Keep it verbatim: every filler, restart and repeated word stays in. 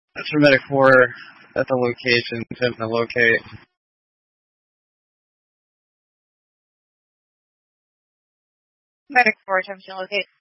That's for Medic four at the location, attempting to locate. Medic four, attempting to locate.